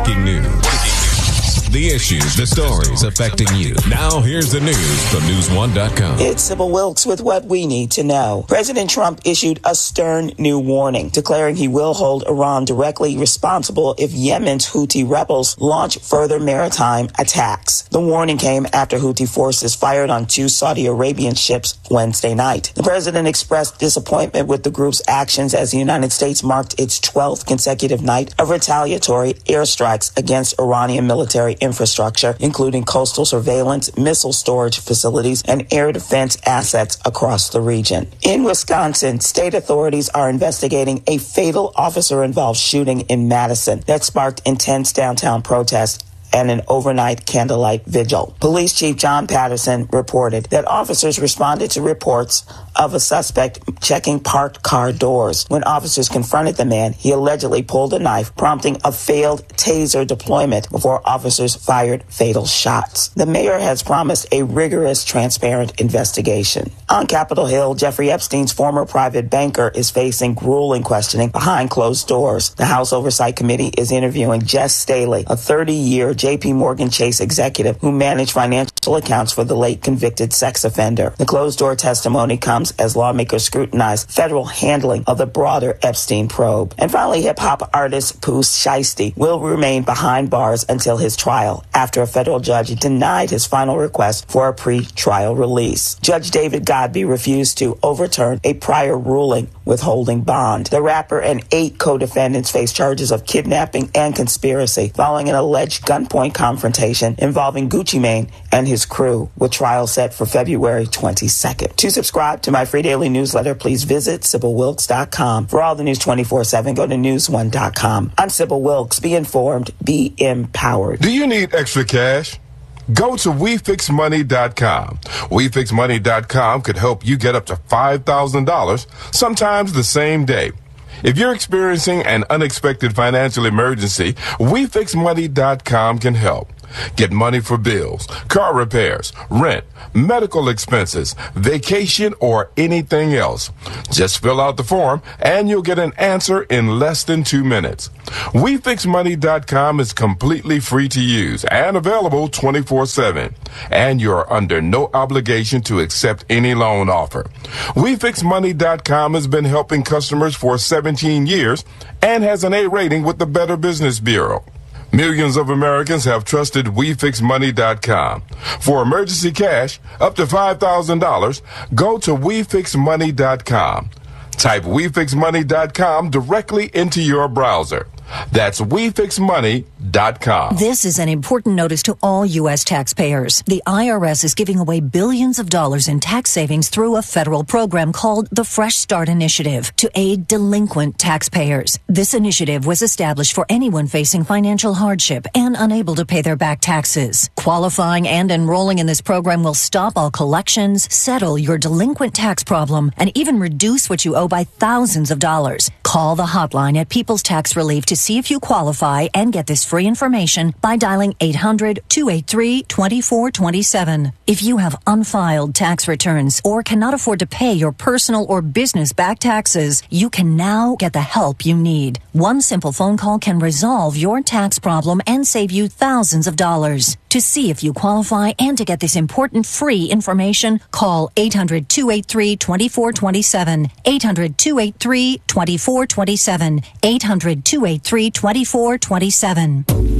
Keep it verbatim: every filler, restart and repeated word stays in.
Breaking news. The issues, the stories affecting you. Now, here's the news from news one dot com. It's Sybil Wilkes with what we need to know. President Trump issued a stern new warning, declaring he will hold Iran directly responsible if Yemen's Houthi rebels launch further maritime attacks. The warning came after Houthi forces fired on two Saudi Arabian ships Wednesday night. The president expressed disappointment with the group's actions as the United States marked its twelfth consecutive night of retaliatory airstrikes against Iranian military infrastructure, including coastal surveillance, missile storage facilities, and air defense assets across the region. In Wisconsin, state authorities are investigating a fatal officer-involved shooting in Madison that sparked intense downtown protests and an overnight candlelight vigil. Police Chief John Patterson reported that officers responded to reports of a suspect checking parked car doors. When officers confronted the man, he allegedly pulled a knife, prompting a failed taser deployment before officers fired fatal shots. The mayor has promised a rigorous, transparent investigation. On Capitol Hill, Jeffrey Epstein's former private banker is facing grueling questioning behind closed doors. The House Oversight Committee is interviewing Jess Staley, a thirty-year J P Morgan Chase executive who managed financial accounts for the late convicted sex offender. The closed-door testimony comes as lawmakers scrutinize federal handling of the broader Epstein probe. And finally, hip-hop artist Pooh Shiesty will remain behind bars until his trial after a federal judge denied his final request for a pre-trial release. Judge David Godby refused to overturn a prior ruling withholding bond. The rapper and eight co-defendants face charges of kidnapping and conspiracy following an alleged gunpoint confrontation involving Gucci Mane and his crew, with trial set for February twenty-second. To subscribe to my free daily newsletter, please visit Sybil Wilkes dot com. For all the news twenty-four seven, go to news one dot com. I'm Sybil Wilkes. Be informed, be empowered. Do you need extra cash? Go to we fix money dot com. we fix money dot com could help you get up to five thousand dollars, sometimes the same day. If you're experiencing an unexpected financial emergency, we fix money dot com can help. Get money for bills, car repairs, rent, medical expenses, vacation, or anything else. Just fill out the form and you'll get an answer in less than two minutes. we fix money dot com is completely free to use and available twenty-four seven. And you're under no obligation to accept any loan offer. we fix money dot com has been helping customers for seventeen years and has an A rating with the Better Business Bureau. Millions of Americans have trusted we fix money dot com. For emergency cash, up to five thousand dollars, go to we fix money dot com. Type we fix money dot com directly into your browser. That's we fix money dot com. This is an important notice to all U S taxpayers. The I R S is giving away billions of dollars in tax savings through a federal program called the Fresh Start Initiative to aid delinquent taxpayers. This initiative was established for anyone facing financial hardship and unable to pay their back taxes. Qualifying and enrolling in this program will stop all collections, settle your delinquent tax problem, and even reduce what you owe by thousands of dollars. Call the hotline at People's Tax Relief to see if you qualify and get this free information by dialing eight hundred, two eight three, two four two seven. If you have unfiled tax returns or cannot afford to pay your personal or business back taxes, you can now get the help you need. One simple phone call can resolve your tax problem and save you thousands of dollars. To see if you qualify and to get this important free information, call eight hundred, two eight three, two four two seven, eight hundred, two eight three, two four two seven, eight hundred, two eight three, two four two seven.